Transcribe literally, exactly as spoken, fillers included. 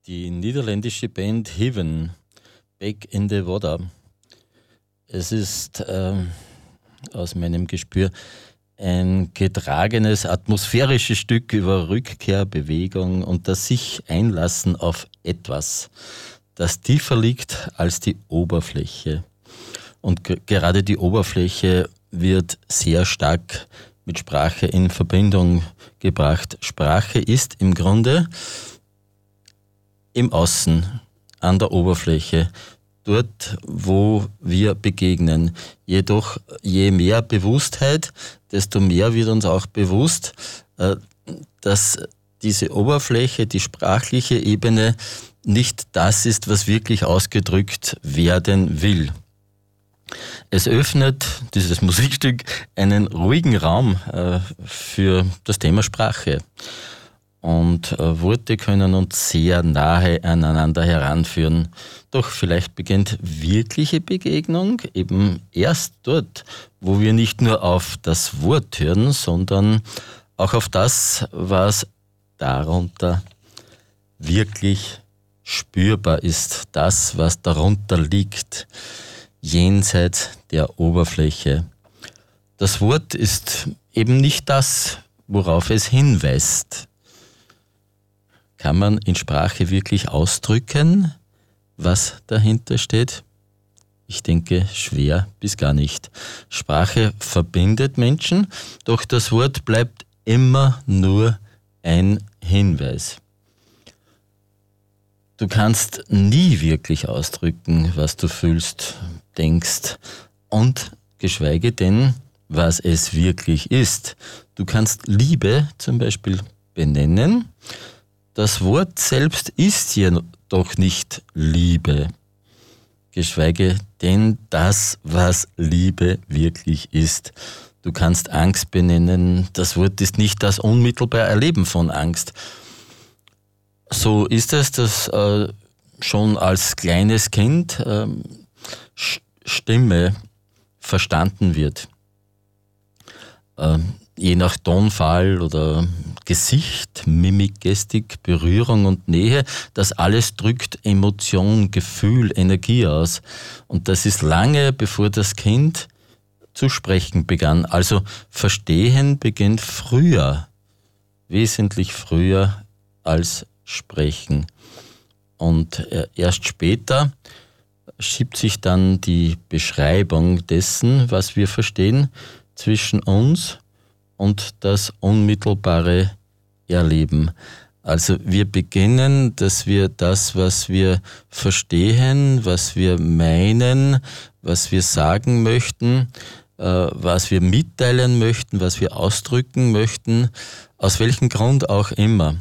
Die niederländische Band Heaven, Back in the Water. Es ist ähm, aus meinem Gespür ein getragenes, atmosphärisches Stück über Rückkehr, Bewegung und das sich einlassen auf etwas, das tiefer liegt als die Oberfläche. Und g- gerade die Oberfläche wird sehr stark mit Sprache in Verbindung gebracht. Sprache ist im Grunde im Außen, an der Oberfläche, dort, wo wir begegnen. Jedoch, je mehr Bewusstheit, desto mehr wird uns auch bewusst, äh, dass diese Oberfläche, die sprachliche Ebene, nicht das ist, was wirklich ausgedrückt werden will. Es öffnet, dieses Musikstück, einen ruhigen Raum äh, für das Thema Sprache. Und äh, Worte können uns sehr nahe aneinander heranführen. Doch vielleicht beginnt wirkliche Begegnung eben erst dort, wo wir nicht nur auf das Wort hören, sondern auch auf das, was darunter wirklich spürbar ist. Das, was darunter liegt, jenseits der Oberfläche. Das Wort ist eben nicht das, worauf es hinweist. Kann man in Sprache wirklich ausdrücken, was dahinter steht? Ich denke, schwer bis gar nicht. Sprache verbindet Menschen, doch das Wort bleibt immer nur ein Hinweis. Du kannst nie wirklich ausdrücken, was du fühlst, denkst und geschweige denn, was es wirklich ist. Du kannst Liebe zum Beispiel benennen. Das Wort selbst ist hier doch nicht Liebe, geschweige denn das, was Liebe wirklich ist. Du kannst Angst benennen, das Wort ist nicht das unmittelbare Erleben von Angst. So ist es, dass äh, schon als kleines Kind äh, Stimme verstanden wird. Äh, je nach Tonfall oder Gesicht, Mimik, Gestik, Berührung und Nähe, das alles drückt Emotion, Gefühl, Energie aus. Und das ist lange bevor das Kind zu sprechen begann. Also Verstehen beginnt früher, wesentlich früher als Sprechen. Und erst später schiebt sich dann die Beschreibung dessen, was wir verstehen, zwischen uns und das unmittelbare Erleben. Also wir beginnen, dass wir das, was wir verstehen, was wir meinen, was wir sagen möchten, äh, was wir mitteilen möchten, was wir ausdrücken möchten, aus welchem Grund auch immer,